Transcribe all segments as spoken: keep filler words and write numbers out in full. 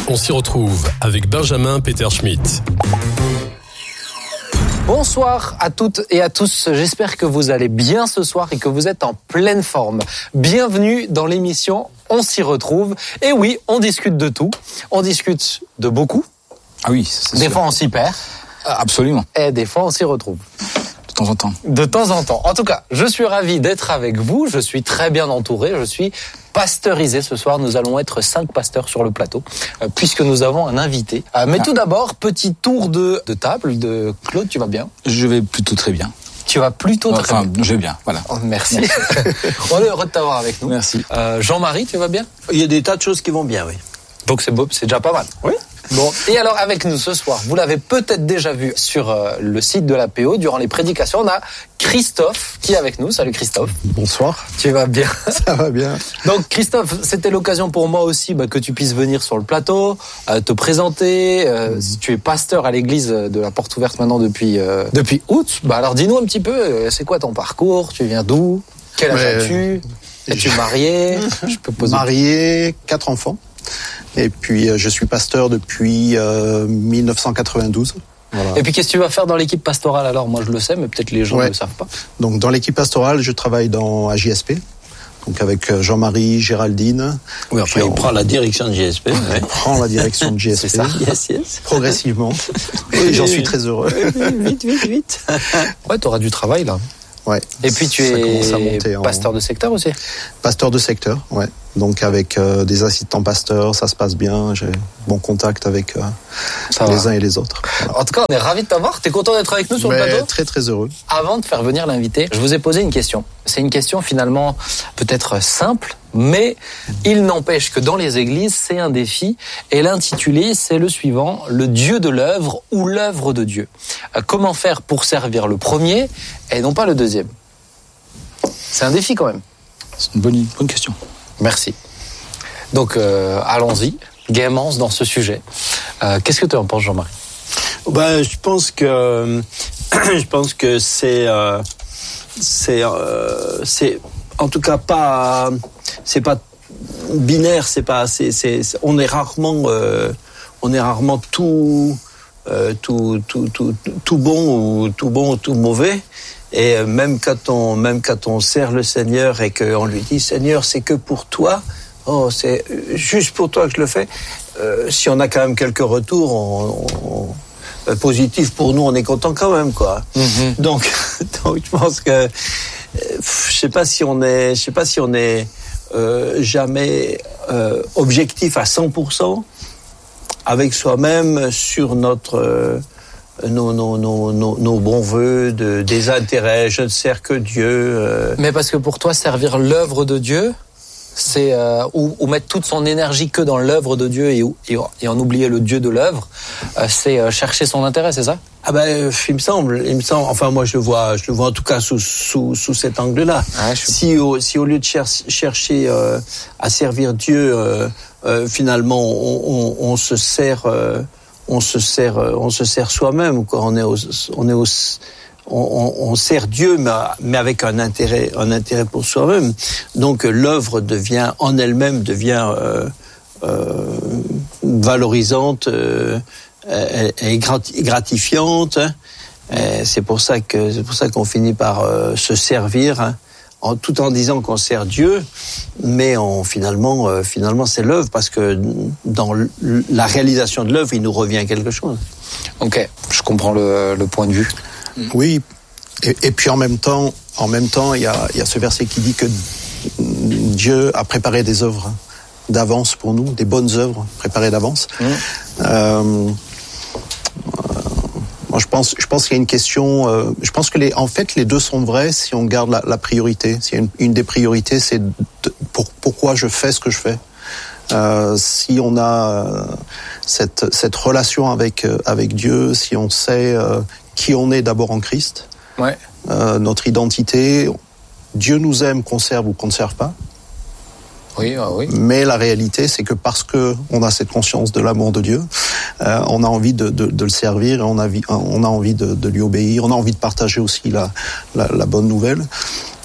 On s'y retrouve avec Benjamin Peter Schmitt. Bonsoir à toutes et à tous, j'espère que vous allez bien ce soir et que vous êtes en pleine forme. Bienvenue dans l'émission On s'y retrouve. Et oui, on discute de tout, on discute de beaucoup. Ah oui, c'est Des sûr. fois on s'y perd. Absolument. Et des fois on s'y retrouve. De temps en temps. De temps en temps. En tout cas, je suis ravi d'être avec vous, je suis très bien entouré, je suis pasteurisé ce soir. Nous allons être cinq pasteurs sur le plateau, euh, puisque nous avons un invité. Euh, mais ah. tout d'abord, petit tour de, de table de Claude, tu vas bien ? Je vais plutôt très bien. Tu vas plutôt très enfin, bien. je vais bien, voilà. Oh, merci. On est heureux de t'avoir avec nous. Merci. Euh, Jean-Marie, tu vas bien ? Il y a des tas de choses qui vont bien, oui. Donc c'est beau, c'est déjà pas mal. Oui. Bon, et alors avec nous ce soir, vous l'avez peut-être déjà vu sur euh, le site de l'A P O, durant les prédications, on a Christophe qui est avec nous. Salut Christophe. Bonsoir. Tu vas bien ? Ça va bien. Donc Christophe, c'était l'occasion pour moi aussi bah, que tu puisses venir sur le plateau, euh, te présenter. Euh, mmh. Tu es pasteur à l'église de la Porte Ouverte maintenant depuis, euh, depuis août. Bah, alors dis-nous un petit peu, euh, c'est quoi ton parcours ? Tu viens d'où ? Quel âge Mais... as-tu ? Es-tu marié ? Je peux poser. Marié, quatre enfants. Et puis, euh, je suis pasteur depuis euh, dix-neuf cent quatre-vingt-douze. Voilà. Et puis, qu'est-ce que tu vas faire dans l'équipe pastorale alors ? Moi, je le sais, mais peut-être les gens ouais. ne le savent pas. Donc, dans l'équipe pastorale, je travaille dans à J S P. Donc, avec Jean-Marie, Géraldine. Oui, enfin, il on... prend la direction de J S P. On ouais. prend la direction de J S P. C'est ça. Yes, yes. Progressivement. Et j'en suis très heureux. Vite, vite, vite. Ouais, t'auras du travail, là. Ouais. Et puis, tu es pasteur en... de secteur aussi ? Pasteur de secteur, ouais. Donc avec euh, des assistants pasteurs, ça se passe bien, j'ai bon contact avec euh, les va. uns et les autres. Voilà. En tout cas, on est ravis de t'avoir. T'es content d'être avec nous sur Mais le plateau ? Très très heureux. Avant de faire venir l'invité, je vous ai posé une question. C'est une question finalement peut-être simple, mais il n'empêche que dans les églises, c'est un défi. Et l'intitulé, c'est le suivant, le Dieu de l'œuvre ou l'œuvre de Dieu. Euh, comment faire pour servir le premier et non pas le deuxième ? C'est un défi quand même. C'est une bonne, bonne question. Merci. Donc, euh, allons-y, gaiement dans ce sujet. Euh, qu'est-ce que tu en penses, Jean-Marie ? Ben, je pense que je pense que c'est euh, c'est euh, c'est en tout cas pas c'est pas binaire, c'est pas c'est c'est on est rarement euh, on est rarement tout euh, tout tout tout tout bon ou tout bon ou tout mauvais. Et même quand on, même quand on sert le Seigneur et qu'on lui dit « Seigneur, c'est que pour toi, oh, c'est juste pour toi que je le fais », euh, si on a quand même quelques retours on, on, on, positifs pour nous, on est content quand même, quoi. Mm-hmm. Donc, donc, je pense que je sais pas si on est, je sais pas si on est euh, jamais euh, objectif à cent pour cent avec soi-même sur notre euh, Nos, nos, nos, nos, nos bons voeux, de, des intérêts, je ne sers que Dieu. Euh... Mais parce que pour toi, servir l'œuvre de Dieu, c'est euh, ou, ou mettre toute son énergie que dans l'œuvre de Dieu et, et, et en oublier le Dieu de l'œuvre, euh, c'est euh, chercher son intérêt, c'est ça ? Ah ben, il me semble, il me semble. Enfin, moi, je le vois, je le vois en tout cas sous sous sous cet angle-là. Ah, je... Si au si au lieu de cher- chercher euh, à servir Dieu, euh, euh, finalement, on, on, on se sert. Euh, on se sert on se sert soi-même, quoi. On est au, on est au, on, on sert Dieu mais, mais avec un intérêt un intérêt pour soi-même. Donc l'œuvre devient en elle-même devient euh, euh, valorisante euh, et gratifiante. Et c'est pour ça que c'est pour ça qu'on finit par euh, se servir, hein, en, tout en disant qu'on sert Dieu, mais en, finalement, euh, finalement c'est l'œuvre, parce que dans l- la réalisation de l'œuvre, il nous revient quelque chose. Ok, je comprends le, le point de vue. Oui, et, et puis en même temps, en même temps, il y a, il y a ce verset qui dit que Dieu a préparé des œuvres d'avance pour nous, des bonnes œuvres préparées d'avance. Mmh. Euh, Moi, je pense, je pense qu'il y a une question. Euh, je pense que les, en fait, les deux sont vrais si on garde la, la priorité. Si une, une des priorités, c'est de, pour, pourquoi je fais ce que je fais. Euh, si on a euh, cette, cette relation avec euh, avec Dieu, si on sait euh, qui on est d'abord en Christ, ouais. euh, notre identité, Dieu nous aime, qu'on serve ou qu'on ne serve pas. Oui, ah oui. Mais la réalité, c'est que parce que on a cette conscience de l'amour de Dieu, euh, on a envie de, de, de le servir, et on a, on a envie de, de lui obéir, on a envie de partager aussi la, la, la bonne nouvelle.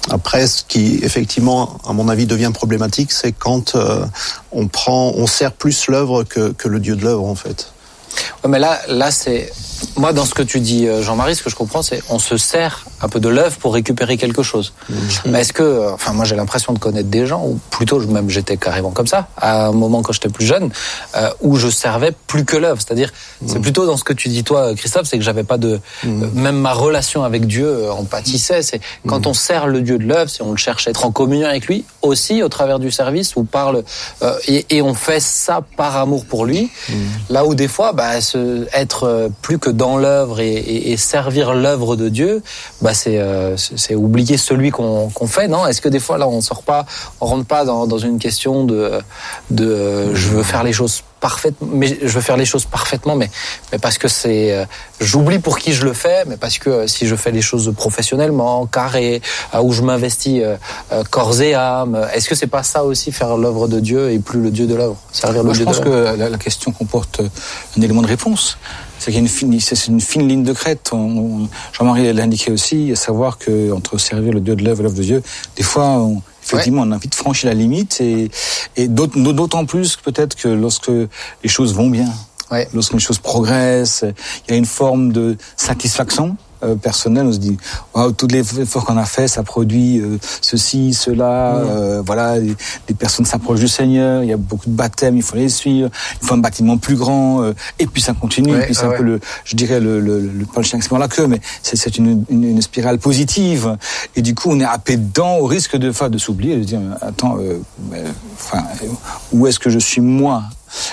Après, ce qui effectivement, à mon avis, devient problématique, c'est quand euh, on prend, on sert plus l'œuvre que, que le Dieu de l'œuvre, en fait. Ouais, mais là, là, c'est moi dans ce que tu dis, Jean-Marie, ce que je comprends, c'est on se sert un peu de l'œuvre pour récupérer quelque chose. Mmh. Mais est-ce que, enfin, moi, j'ai l'impression de connaître des gens, ou plutôt, même j'étais carrément comme ça, à un moment quand j'étais plus jeune, euh, où je servais plus que l'œuvre. C'est-à-dire, mmh. c'est plutôt dans ce que tu dis toi, Christophe, c'est que j'avais pas de, mmh. euh, même ma relation avec Dieu en pâtissait. C'est quand mmh. on sert le Dieu de l'œuvre, c'est on le cherche à être en communion avec lui, aussi au travers du service, où parle euh, et, et on fait ça par amour pour lui. Mmh. Là où des fois, bah, se, être plus que dans l'œuvre et, et, et servir l'œuvre de Dieu, bah c'est, euh, c'est oublier celui qu'on, qu'on fait, non ? Est-ce que des fois là on sort pas, on rentre pas dans, dans une question de, de euh, je veux faire les choses parfaitement, mais je veux faire les choses parfaitement, mais mais parce que c'est, euh, j'oublie pour qui je le fais, mais parce que euh, si je fais les choses professionnellement, carré, euh, où je m'investis euh, euh, corps et âme, est-ce que c'est pas ça aussi faire l'œuvre de Dieu et plus le Dieu de l'œuvre, servir Moi, le Dieu de l'œuvre ? Je pense que la, la question comporte un élément de réponse. C'est qu'il y a une fine, c'est une fine ligne de crête. On, on, Jean-Marie l'a indiqué aussi, à savoir que entre servir le Dieu de l'œuvre et l'œuvre de Dieu, des fois, on, effectivement, ouais. on a envie de franchir la limite, et, et d'autant plus peut-être que lorsque les choses vont bien, ouais. lorsque les choses progressent, il y a une forme de satisfaction euh, personnelle. On se dit, waouh, tous les efforts qu'on a fait, ça produit euh, ceci, cela. Mmh. Euh, voilà, les, les personnes s'approchent du Seigneur. Il y a beaucoup de baptêmes, il faut les suivre. Il faut un bâtiment plus grand. Euh, et puis ça continue. Ouais, et puis c'est ah un ouais. peu le, je dirais le le le pas le chien qui se mord la queue, mais c'est c'est une, une une spirale positive. Et du coup, on est happé dedans, au risque de enfin de s'oublier, de dire, attends, euh, enfin, où est-ce que je suis moi?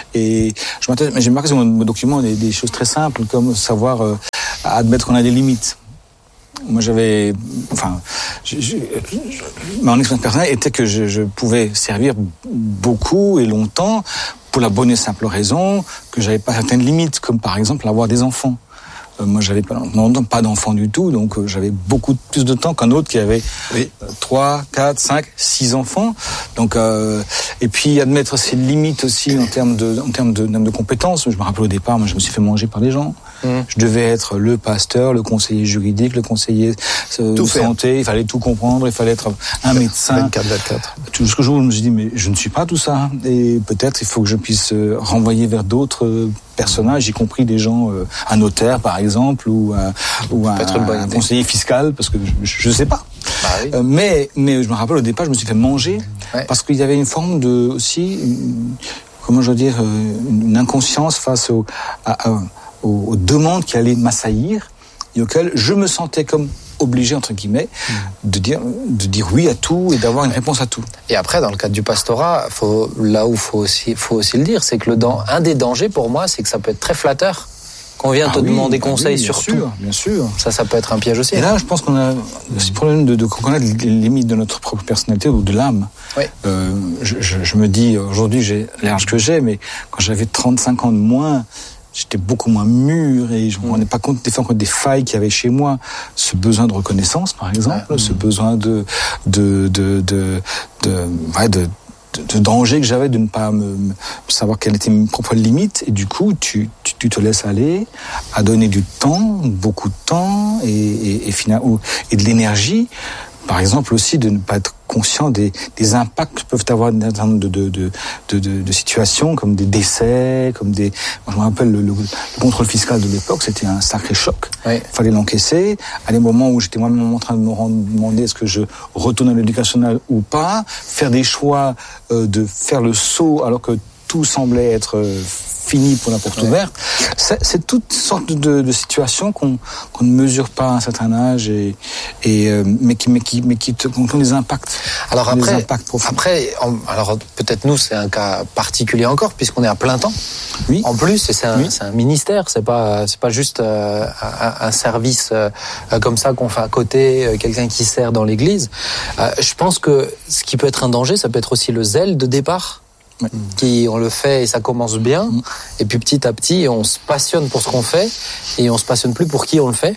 Et je m'intéresse, mais j'ai marqué sur mon document des, des choses très simples, comme savoir euh, admettre qu'on a des limites. Moi, j'avais, enfin, je, je, je, mon expérience personnelle était que je, je pouvais servir beaucoup et longtemps pour la bonne et simple raison que j'avais pas certaines limites, comme par exemple avoir des enfants. Euh, moi, j'avais pas, non, pas d'enfants du tout, donc euh, j'avais beaucoup plus de temps qu'un autre qui avait oui. euh, trois, quatre, cinq, six enfants. Donc, euh, et puis admettre ses limites aussi en termes de, en termes de, de compétences. Je me rappelle au départ, moi, je me suis fait manger par des gens. Mmh. Je devais être le pasteur, le conseiller juridique, le conseiller euh, de santé. Il fallait tout comprendre. Il fallait être un médecin. vingt-quatre vingt-quatre Jusqu'au jour où je me suis dit, mais je ne suis pas tout ça. Et peut-être il faut que je puisse euh, renvoyer vers d'autres euh, personnages, y compris des gens, euh, un notaire par exemple, ou, euh, ou un, un conseiller fiscal, parce que je ne sais pas. Bah oui. euh, mais, mais je me rappelle au départ, je me suis fait manger ouais. parce qu'il y avait une forme de aussi, une, comment je veux dire, une inconscience face au, à, à, aux, aux demandes qui allaient m'assaillir et auxquelles je me sentais comme obligé, entre guillemets, mmh. de dire, de dire oui à tout et d'avoir une réponse à tout. Et après, dans le cadre du pastorat, faut, là où il faut aussi, faut aussi le dire, c'est que le, dans, un des dangers pour moi, c'est que ça peut être très flatteur. Qu'on vient ah te oui, demander ah conseil oui, sur sûr, tout. Bien sûr. Ça, ça peut être un piège aussi. Et là, je pense qu'on a ce problème de, de connaître les limites de notre propre personnalité ou de l'âme. Oui. Euh, je, je, je me dis, aujourd'hui, j'ai l'âge que j'ai, mais quand j'avais trente-cinq ans de moins, j'étais beaucoup moins mûr et je ne me rendais pas compte des fois des failles qu'il y avait chez moi. Ce besoin de reconnaissance, par exemple, ouais. ce besoin de de de de de, ouais, de De, de danger que j'avais de ne pas me, me savoir quelles étaient mes propres limites, et du coup tu, tu, tu te laisses aller à donner du temps, beaucoup de temps et, et, et, finalement, et de l'énergie, par exemple aussi de ne pas être conscient des, des impacts que peuvent avoir de, de, de, de, de, de situations comme des décès, comme des... Moi, je me rappelle le, le, le contrôle fiscal de l'époque, c'était un sacré choc. Il oui. fallait l'encaisser. À des moments où j'étais moi-même en train de me rendre, demander est-ce que je retourne à l'éducation nationale ou pas, faire des choix, euh, de faire le saut alors que tout semblait être euh, fini pour la porte ouais. ouverte. C'est, c'est toutes sortes de, de situations qu'on, qu'on ne mesure pas à un certain âge, et, et euh, mais qui, mais qui, mais qui te, ont des impacts. Alors après, des impacts profonds. Après, on, alors peut-être nous c'est un cas particulier encore puisqu'on est à plein temps. Oui. En plus, c'est un, oui. c'est un ministère, c'est pas, c'est pas juste euh, un, un service euh, comme ça qu'on fait à côté, euh, quelqu'un qui sert dans l'église. Euh, je pense que ce qui peut être un danger, ça peut être aussi le zèle de départ. Ouais. Qui on le fait et ça commence bien, mmh. et puis petit à petit on se passionne pour ce qu'on fait et on se passionne plus pour qui on le fait.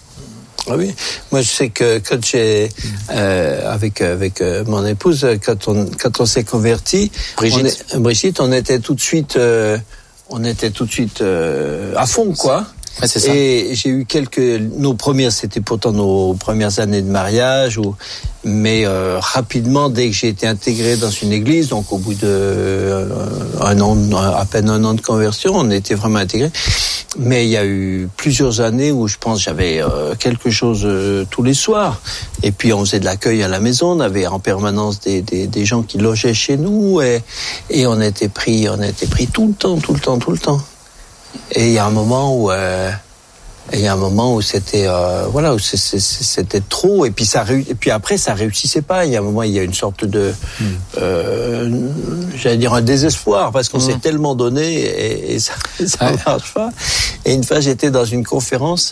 Ah oui, moi je sais que quand j'ai euh, avec avec euh, mon épouse, quand on quand on s'est converti, Brigitte, on est, Brigitte, on était tout de suite, euh, on était tout de suite euh, à fond quoi. Ouais, c'est ça. Et j'ai eu quelques, nos premières, c'était pourtant nos premières années de mariage, où, mais euh, rapidement, dès que j'ai été intégré dans une église, donc au bout de euh, un an, à peine un an de conversion, on était vraiment intégrés. Mais il y a eu plusieurs années où je pense j'avais euh, quelque chose euh, tous les soirs. Et puis on faisait de l'accueil à la maison, on avait en permanence des, des, des gens qui logeaient chez nous, et, et on était pris, on était pris tout le temps, tout le temps, tout le temps. Et il y a un moment où, euh, il y a un moment où c'était, euh, voilà, où c'est, c'est, c'était trop. Et puis ça, et puis après ça réussissait pas. Il y a un moment, il y a une sorte de, mmh. euh, j'allais dire un désespoir parce qu'on mmh. s'est tellement donné et, et ça, ça ouais. marche pas. Et une fois, j'étais dans une conférence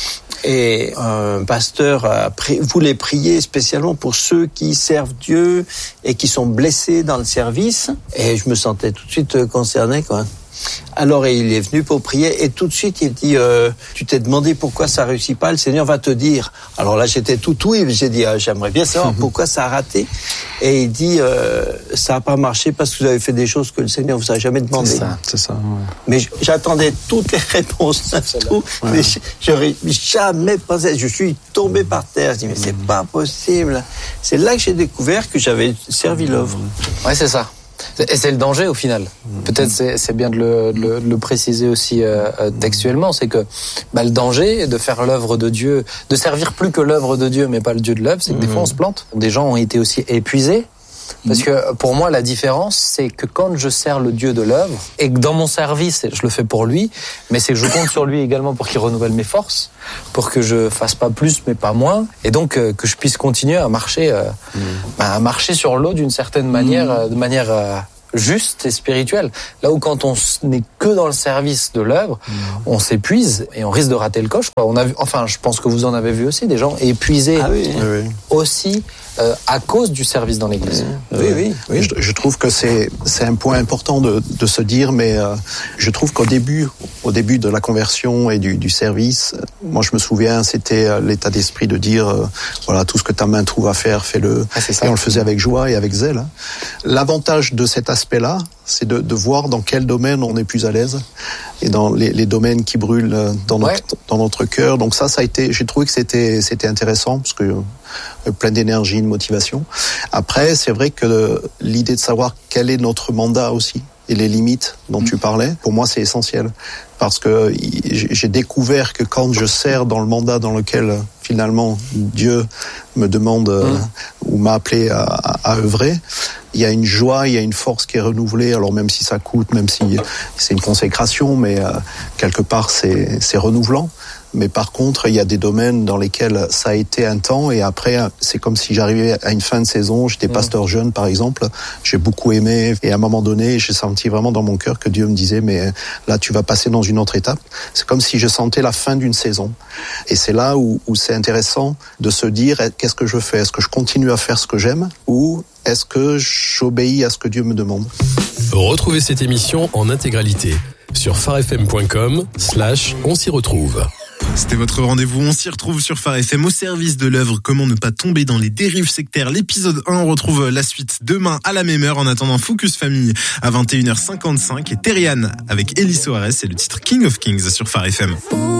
et un pasteur a pri- voulait prier spécialement pour ceux qui servent Dieu et qui sont blessés dans le service. Et je me sentais tout de suite concerné, quoi. Alors il est venu pour prier et tout de suite il dit euh, tu t'es demandé pourquoi ça réussit pas, le Seigneur va te dire. Alors là j'étais tout ouïe, j'ai dit ah, j'aimerais bien savoir pourquoi ça a raté. Et il dit euh, ça a pas marché parce que vous avez fait des choses que le Seigneur vous a jamais demandé. C'est ça, c'est ça. Ouais. Mais j'attendais toutes les réponses, tout, ouais. mais j'aurais jamais pensé. Je suis tombé par terre. Je dis mais c'est pas possible. C'est là que j'ai découvert que j'avais servi l'œuvre. Ouais, c'est ça. Et c'est le danger au final. Peut-être c'est, c'est bien de le, de le, de le préciser aussi euh, textuellement, c'est que bah, le danger de faire l'œuvre de Dieu, de servir plus que l'œuvre de Dieu, mais pas le Dieu de l'œuvre, c'est que des fois on se plante. Des gens ont été aussi épuisés. Parce que pour moi, la différence, c'est que quand je sers le Dieu de l'œuvre, et que dans mon service, je le fais pour lui, mais c'est que je compte sur lui également pour qu'il renouvelle mes forces, pour que je fasse pas plus mais pas moins, et donc euh, que je puisse continuer à marcher, euh, mmh. à marcher sur l'eau d'une certaine manière, mmh. de manière euh, juste et spirituelle. Là où quand on n'est que dans le service de l'œuvre, mmh. on s'épuise et on risque de rater le coche. On a vu, enfin, je pense que vous en avez vu aussi des gens épuisés ah oui. aussi. Euh, à cause du service dans l'église. Oui, oui, oui. oui. Je, je trouve que c'est c'est un point important de de se dire, mais euh, je trouve qu'au début, au début de la conversion et du du service, moi je me souviens, c'était l'état d'esprit de dire, euh, voilà, tout ce que ta main trouve à faire, fais-le. Ah, et on le faisait avec joie et avec zèle. Hein. L'avantage de cet aspect-là, c'est de, de voir dans quel domaine on est plus à l'aise et dans les, les domaines qui brûlent dans notre, ouais. dans notre cœur. Donc ça, ça a été, j'ai trouvé que c'était, c'était intéressant parce que euh, plein d'énergie, de motivation. Après, c'est vrai que l'idée de savoir quel est notre mandat aussi et les limites dont mmh. tu parlais, pour moi, c'est essentiel. Parce que j'ai découvert que quand je sers dans le mandat dans lequel finalement Dieu me demande mmh. euh, ou m'a appelé à, à, à œuvrer, il y a une joie, il y a une force qui est renouvelée. Alors même si ça coûte, même si c'est une consécration, mais euh, quelque part c'est, c'est renouvelant. Mais par contre, il y a des domaines dans lesquels ça a été un temps et après, c'est comme si j'arrivais à une fin de saison. J'étais pasteur jeune, par exemple. J'ai beaucoup aimé et à un moment donné, j'ai senti vraiment dans mon cœur que Dieu me disait, mais là, tu vas passer dans une autre étape. C'est comme si je sentais la fin d'une saison. Et c'est là où, où c'est intéressant de se dire, qu'est-ce que je fais? Est-ce que je continue à faire ce que j'aime ou est-ce que j'obéis à ce que Dieu me demande? Retrouvez cette émission en intégralité sur pharefm.com slash on s'y retrouve. C'était votre rendez-vous, on s'y retrouve sur Phare F M au service de l'œuvre Comment ne pas tomber dans les dérives sectaires. L'épisode un, on retrouve la suite demain à la même heure. En attendant, Focus Famille à vingt et une heures cinquante-cinq et Terriane avec Elie Soares, c'est le titre King of Kings sur Phare F M.